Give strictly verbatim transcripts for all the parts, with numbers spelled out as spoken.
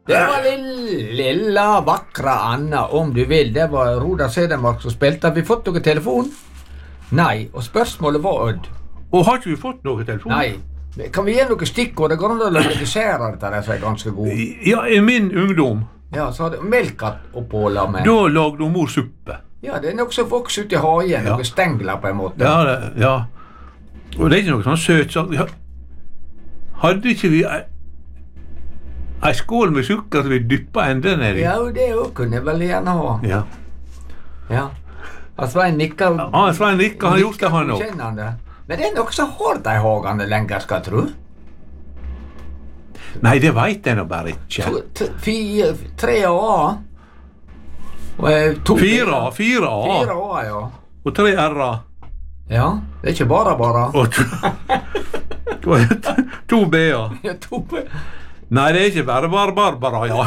Det var lille, lilla, vakra Anna, om du vil. Det var Roda Sedemark som spilte. Har vi fått noen telefon? Nei, og spørsmålet var Odd. Og har ikke vi fått noen telefon? Nei. Kan vi gi noen stikkord? Det går an å legalisere dette, det er ganske god. Ja, i min ungdom. Ja, så hadde melkat oppåla med. Da lagde hun mor suppe. Ja, det er noe som vokser ut i hagen, ja. Noen stengler på en måte. Ja, det, ja. Og det er ikke noe sånn søt sånn. Hadde ikke vi ei, ei skål med sukker som vi dyppet enda ned i? Ja, det også kunne jeg vel gjerne ha. Ja. Ja. Svein nikker. Ja, Svein nikker, han har gjort det han også. Men det er noe som har de hagene lenger, skal jeg tro. Nei, det vet jeg nå bare ikke. To, to, fire, tre A. Og to fire A, fire A. Fire A, ja. Og tre R A. Ja, det er ikke bare bare. Og to, to B A. Ja, to B A. Nei, det er ikke bare bare Barbara, ja.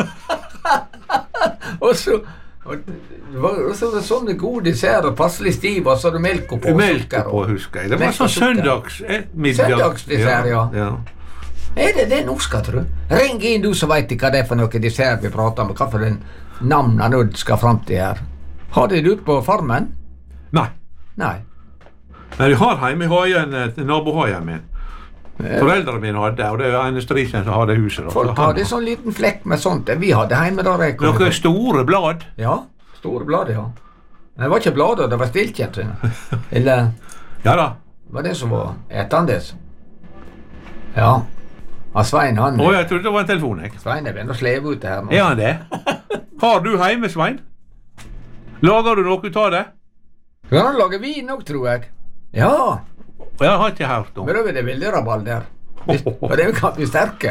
Og så... Og det var så sånne gode desserter, passelig stiv, og så hadde du melk på og melk sukker. På, husker jeg. Det var sånn søndagsmiddag. Søndagsdessert, ja. ja. Er det det nå, skal tro? Ring inn, du som vet hva det er for noe dessert vi prater om, hva for en navn han skal frem til her. Har de det ut på farmen? Nei. Nei. Men vi har hjemme i hagen, nabohagen min. Foreldrene mine hadde, og det er en strisen som hadde huset. Folk hadde en sånn liten flekk med sånt. Vi hadde hjemme der jeg kom. Noen store blad? Ja, store blad, ja. Men det var ikke bladet, det var stilkjent. Eller ja da. Var det som var etandes? Ja. Ja, Svein, han... Å, jeg trodde det var en telefon, jeg. Svein er begynner å sleve ut det her nå. Er han det? Har du hjemme, Svein? Lager du noe ut av det? Kan han lage vin nok, tror jeg. Ja. Jeg har ikke hørt om. Men da er det veldig rabalder. Og det kan bli sterke.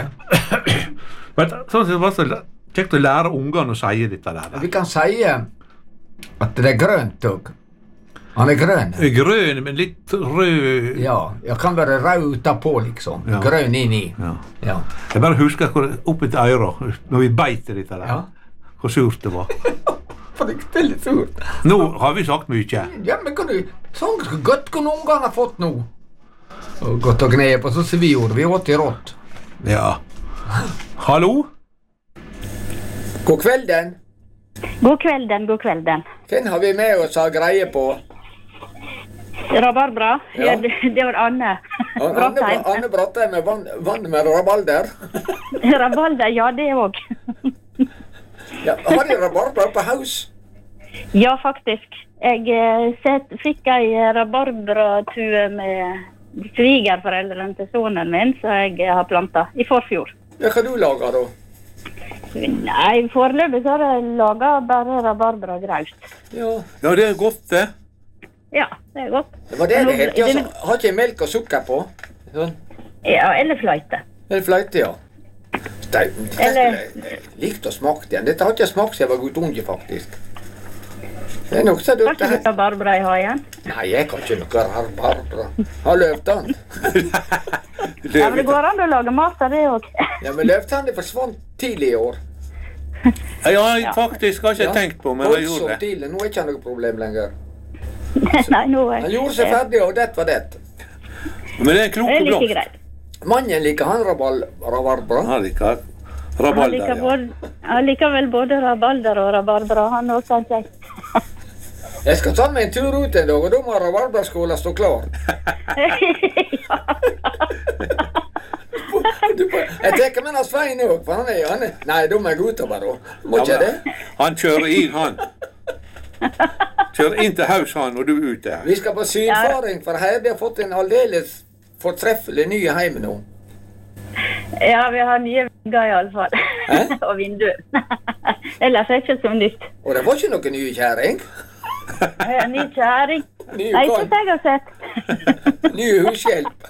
Men sånn sett var det så kjekt å lære ungene å si dette der. Vi kan si at det er grønt også. Han er grønn. Grønn, men litt rød. Ja, jeg kan være rød på liksom. Ja. Grønn inn i. Ja. Ja. Jeg bare husker hvor oppe til øyra, når vi beite dette der. Ja. Hvor surt det var. For det er litt surt. Nå har vi sagt mye. Ja, men kan du... Sånn godt kunne ungene ha fått nå. Og godt å gne på, så som vi gjorde. Vi åt i rått. Ja. Hallo? God kvelden. God kvelden, god kvelden. Hvem har vi med oss å ha greie på? Rabarbra. Ja. Ja, det, det var Anne. Anne, Anne Brattheim med vann, vann med rabalder. Rabalder, ja, det også. Ja, har de rabarbra på haus? Ja, faktisk. Jeg eh, set, fikk ei rabarbratue med svigerforeldrene til sonen min, så jeg har plantet i forfjor. Ja, hva du lager da? Nei, foreløpig så har jeg laget bare rabarbra graut. Ja. Ja, det er godt det. Ja, det er godt. Det var det det het, ja, så har ikke melk og sukker på? Sånn. Ja, eller fløyte. Eller fløyte, ja. Det, det, det likte å smake igjen. Dette har ikke smakt seg, jeg var god unge faktisk. Det er nok så dumt. Har ikke du rabarbra i hagen? Nei, jeg kan ikke noe rabarbra. Har løvtann. Ja, men det går an å lage mat av det også. Ja, men løvtann forsvant tidlig i år. Ja, jeg faktisk har ikke ja. tenkt på, men jeg gjorde det. Tidlig. Nå er ikke noe problem lenger. Nei, nå er han gjorde seg ferdig, og det var det. Men det er kloke blomst. Det er like greit. Mannen liker han rabal, rabarbra. Han liker rabalder, han liker både, ja. Han liker vel både rabalder og rabarbra, han også, han sier. Jeg skal ta meg en tur ut en dag, og da må rabarbraskåla stå klar. Ja. Jeg tenker med han Svein også, for han er, han er... Nei, da må jeg gå utover da. Må ja, ikke det? Han kjører inn, han. Kjører inn til haus, han, og du er ute. Vi skal på synfaring, for her vi har fått en aldeles fortreffelig nye heim nå. Ja, vi har nye vegger i alle fall. Eh? Og vinduer. Ellers er det ikke så nytt. Og det var ikke noen nye kjæring? Ja, ny kjæring. Nei, ikke det jeg har sett. Ny hushjelp.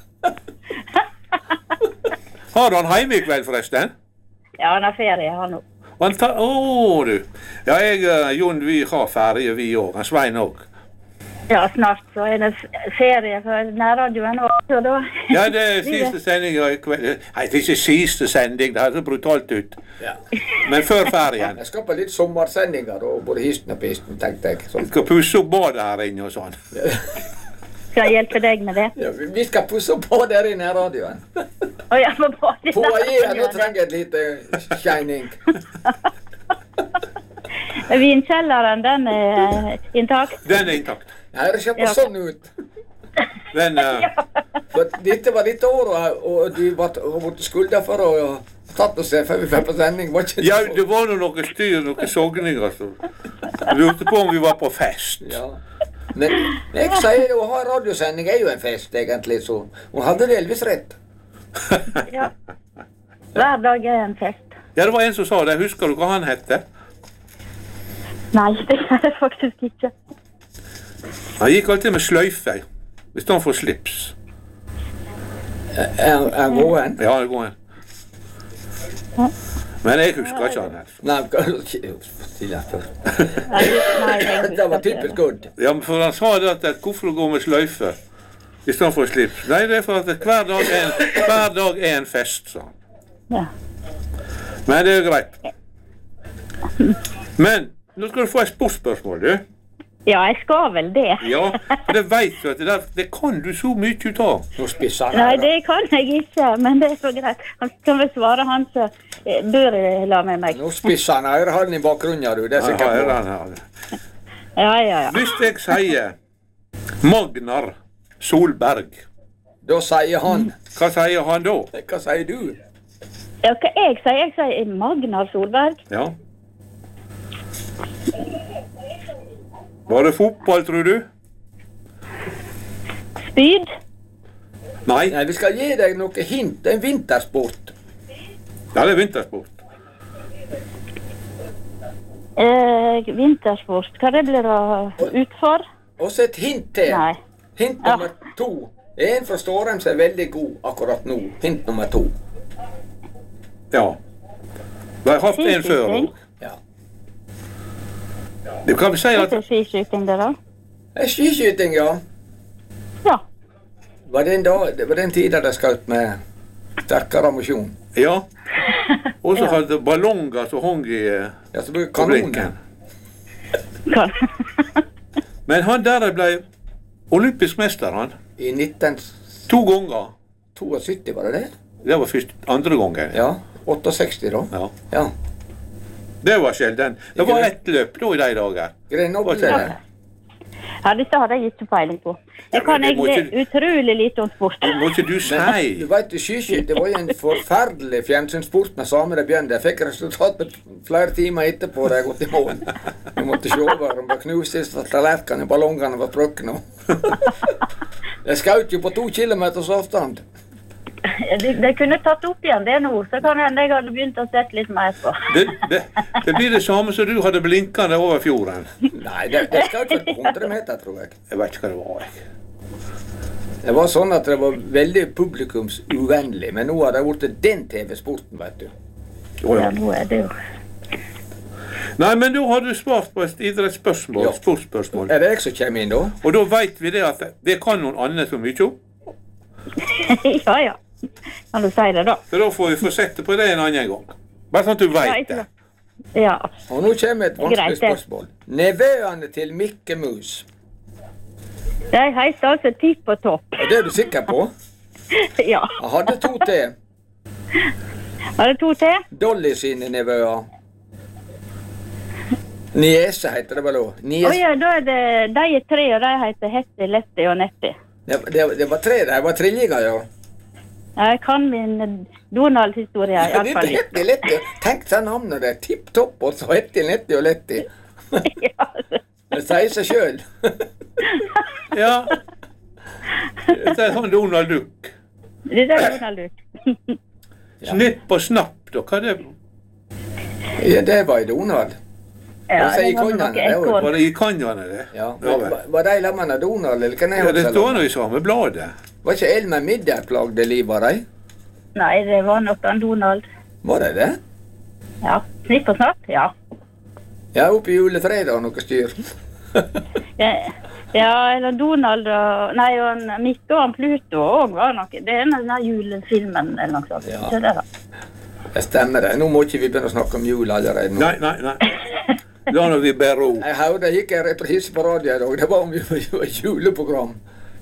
Har du han hjemme i kveld, forresten? Ja, han har ferie, han også. Åh, oh, du. Ja, jeg, Jon, vi har ferie, vi også. Han Svein også. Ja, snart så er det ferie for nærradioen også, da. Ja, det er siste sending i kveld. Nei, det er ikke siste sending, det er så brutalt ut. Ja. Men før ferien. Jeg skal på litt sommersendinger, da, både histen og pisten, tenkte jeg. Jeg skal pusse opp badet her inne og sånn. Skal jeg hjelpe deg med det? Ja, vi skal pusse på der inne i radioen. Å, jeg må bare Foajeen, nå trenger et lite shining. Vinkjelleren, den er intakt. Den er intakt. Nei, det ser på Ja. sånn ut. Den, uh, For dette var ditt år, og- og du var blitt skulda for å ha tatt oss før vi fikk på sending. Var ikke det ja, så? det var nå noe styr, noen sogninger. Så. Jeg lurte på om vi var på fest. Ja. Men jeg sier det, å ha radiosending er jo en fest, egentlig, så hun hadde delvis rett. Ja. Hver dag er en fest. Ja, det var en som sa det. Husker du hva han hette? Nei, det kan jeg faktisk ikke. Han gikk alltid med sløyfe, i stedet for slips. Er er gåen? Ja, det går en. Men jeg husker ikke han her. Nei, stille for. Nei, nei, jeg Det var typisk godt. Ja, men for han sa det at, at hvorfor du går med sløyfe i stedet for slips? Nei, det er for at hver dag er en, hver dag er en fest, sa han. Ja. Men det er greit. Men nå skal du få et sportsspørsmål, du. Ja, jeg skal vel det. Ja, for det vet du at det, der, det kan du så mye ut av. Nå spisser han Nei, her, da. det kan jeg ikke, men det er så greit. Han kan vel svare han som eh, bør la med meg. Nå spisser han her, har den i bakgrunnen, du. Det er Ja, sikkert her er bra. han her. Ja, ja, ja. Hvis jeg sier Magnar Solberg, Da sier han. hva sier han da? Hva sier du? Ja, hva jeg sier? Jeg sier Magnar Solberg. Ja. Var det fotball, tror du? Spyd. Nei, Nei, vi skal gi deg noe hint. Det er en vintersport. ja, det er vintersport. Eh, vintersport. Hva det blir da utfor? Og så et hint til. Nei. Hint nummer to. En fra Stårheim som er veldig god akkurat nå. Hint nummer to. Ja. Vi har hatt en før òg. Ja. Det kan vi si Det at er skiskyting, det da. Det er skiskyting, ja. Ja. Var den, da, det var den tida de skjøt med sterkere ammunisjon. ja. Og så hadde ballonger som hang i eh, Ja, så ble det på kanoner. blinken. Kan. Men han der ble olympisk mester, han. I nitten To ganger. syttito, var det det? Det var først andre gangen. Ja. sekstiåtte, da. Ja. Ja. Det var sjelden. Det var ett løp da i de dager. Grenoble, Hva sier det. Ja, dette hadde jeg ikke peiling på. Jeg Ja, kan men det må egentlig ikke- utrolig lite om sport. Må ikke du Du si? vet, skiskyting var jo en forferdelig fjernsynssport med samer de begynte. Jeg fikk resultat på flere timer etterpå da jeg gått i mål. Jeg måtte se over om det knuste i tallerkenene, ballongene var sprukne. Jeg skjøt jo på to kilometers avstand. De, de kunne tatt opp igjen det nå, så kan hende jeg hadde begynt å sette litt mer på. Det, det, det blir det samme som du hadde blinkende over fjorden. Nei, det, det skjøt vel på hundre meter, tror jeg. Jeg vet ikke hva det var. jeg. Det var sånn at det var veldig publikumsuvennlig, men nå har det blitt den T V-sporten, vet du. Å, Ja, ja. nå er det jo. Nei, men da har du svart på et idrettsspørsmål, Ja. sportsspørsmål. Er det jeg som kommer inn da? Og da vet vi det at det kan noen andre så mye om. Ja, ja. Kan du si det, da? Så da får vi få sette på det en annen gang. Bare sånn at du Ja, vet ikke det. sant. Ja. Og nå kommer et vanskelig Greit, det. spørsmål. Nevøene til Mikke Mus. De heter altså Tipp og Topp. Og det er du sikker på? Ja. Jeg hadde to til. Var det to til? Dolly sine nevøer. Niese heter det vel òg. Å Niese. ja, da er det, de er tre, og de heter Hetty, Letty og Netty. Det, det, det var tre, de var trillinger, ja. Ja, jeg kan min Donald-historie, i Det hvert fall. er Hetty Letty. Tenk seg navnet der. Tipp topp, og så Hetty, Letty og Letty. Ja, Det sier seg sjøl. Ja. Det er sånn Donald Duck. det er Donald Duck. Snipp og snapp, da. Hva er det? Ja, det var i Donald. Ja, Og så i det var kongen, noe det er jo- ekorn. Var det i Kanjane, det? Ja. Ja, Var, vel. var de sammen av Donald, eller hva er Ja, det står nå i samme bladet. Var ikke Elmer Middag plagde livet av dem? Nei, det var nok han Donald. Var det det? Ja, snipp og snapp, ja. Ja, oppe i juletreet og noe styr. Ja, ja, eller Donald og Nei, og han Mikke og han Pluto òg var noe. Det er denne julefilmen eller noe sånt. Ja. Ikke det, da? Det stemmer det. Nå må ikke vi begynne å snakke om jul allerede nå. Nei, nei, nei. Da når vi ber ro. Jeg hørte det gikk en reprise på radio i dag. Det var om ju- ju- juleprogram.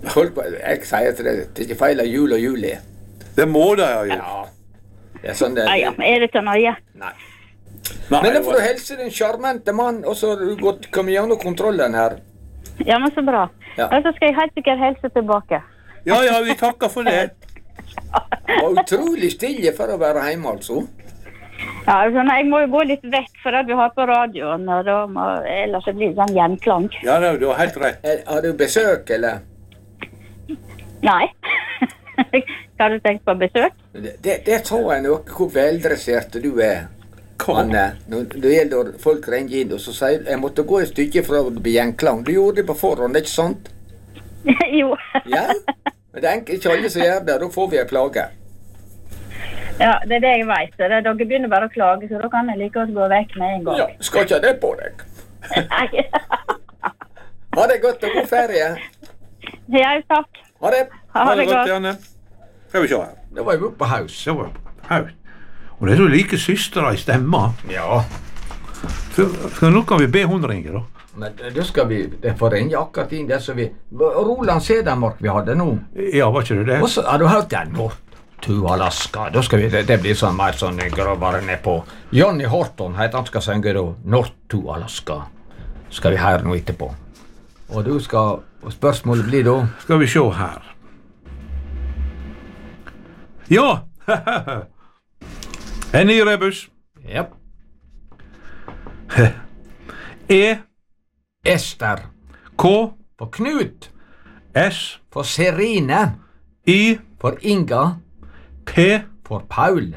Hold på, jeg sier til deg, det er ikke feil av jul og juli. Det må det ha gjort. Ja. Det er sånn det Ja, ja, er det så nøye? Nei. Nei, Men da det får du var- helse din sjarmente mann, og så har du gått, kommet gjennom kontrollen her. Ja, men så bra. Ja. Og så skal jeg helt sikkert helse tilbake. Ja, ja, vi takker for det. Det var utrolig stille for å være hjemme, altså. Ja, altså, nei, jeg må jo gå litt vekk for at vi har på radioen, og da må, ellers så blir det sånn gjenklang. Ja, det- du har helt rett. Er- Har du besøk, eller? Nei. Hva har du tenkt på besøk? Det, det, det så jeg noe, hvor veldressert du er. Hva? Anne, når det gjelder folk ringer inn, og så sier jeg måtte gå et stykke for å bli gjenklang. Du gjorde det på forhånd, ikke sant? Jo. Ja, men det er ikke alle som gjør det, da får vi en klage. Ja, det er det jeg vet. Så det, dere begynner bare å klage, så da kan jeg like godt gå vekk med en gang. Ja, skal ikke ha det på deg. Nei. Ha det godt og god ferie. Ja, takk. Ha det. Ha det godt. Janne. Skal vi se her. Da var jeg oppe på haus. Det var haut. Og det er så like søstre i stemma. Ja, Så, så nå kan vi be hun ringe, da. men da skal vi det får ringe akkurat inn der som vi Roland Sedamark vi hadde nå. Ja, var ikke det det? Og så har du hørt den? North to Alaska. Da skal vi, det, det blir sånn mer sånn grovere nedpå. Johnny Horton heter han skal synge da. North to Alaska. Skal vi høre nå etterpå. Og du skal, og spørsmålet blir da Skal vi se her. Ja! En ny rebus. Ja. E, Ester. K, For Knut. S, For Serine. I, For Inga. P. For Paul.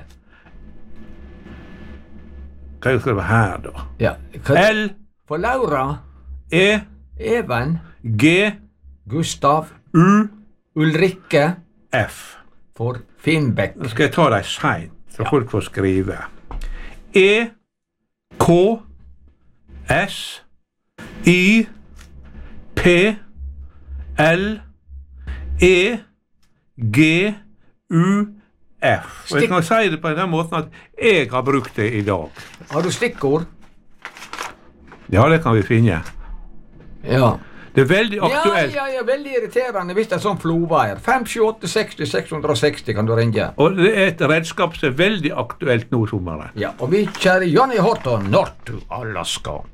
Hva skal det være her, da? Ja. hva- L, For Laura. E, Even. G, Gustav. U, Ulrikke. F. For Finnbekk. Nå skal jeg ta dem seint, så folk får skrive. E, K, S, I, P, L, E, G, U, F. Og jeg kan si det på den måten at jeg har brukt det i dag. Har du stikkord? Ja, det kan vi finne. Ja. Det er veldig aktuelt. Ja, ja, ja, veldig irriterende hvis det er sånn floweier. fem sju åtte seksti seks hundre seksti kan du ringe. Og det er et redskap som er veldig aktuelt nå sommeren. Ja, og vi kjære Johnny Horton, North to Alaska.